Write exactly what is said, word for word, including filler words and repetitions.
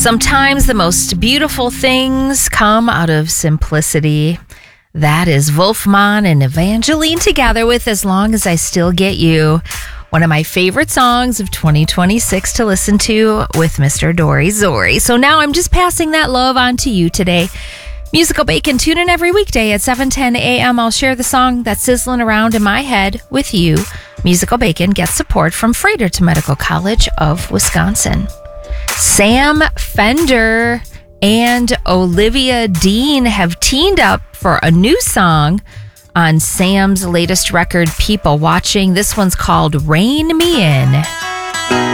Sometimes the most beautiful things come out of simplicity. That is Wolfman and Evangeline together with As Long As I Still Get You. One of my favorite songs of twenty twenty-six to listen to with Mister Dory Zori. So now I'm just passing that love on to you today. Musical Bacon, tune in every weekday at seven ten a.m. I'll share the song that's sizzling around in my head with you. Musical Bacon gets support from Frederick Medical College of Wisconsin. Sam Fender and Olivia Dean have teamed up for a new song on Sam's latest record, People Watching. This one's called Rain Me In.